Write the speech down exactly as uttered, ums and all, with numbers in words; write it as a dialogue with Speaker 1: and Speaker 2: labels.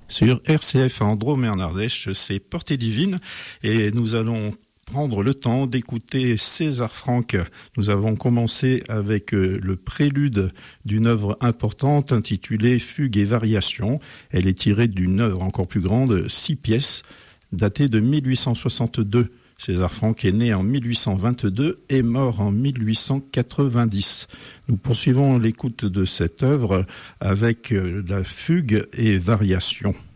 Speaker 1: Sur R C F en Drôme et en Ardèche, c'est Portée Divine et nous allons prendre le temps d'écouter César Franck. Nous avons commencé avec le prélude d'une œuvre importante intitulée Fugues et variations. Elle est tirée d'une œuvre encore plus grande, six pièces, datée de mille huit cent soixante-deux. César Franck est né en mille huit cent vingt-deux et mort en mille huit cent quatre-vingt-dix. Nous poursuivons l'écoute de cette œuvre avec la fugue et variation.